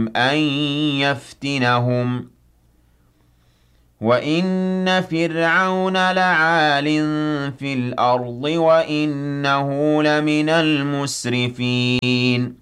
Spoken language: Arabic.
أن يفتنهم وإن فرعون لعال في الأرض وإنه لمن المسرفين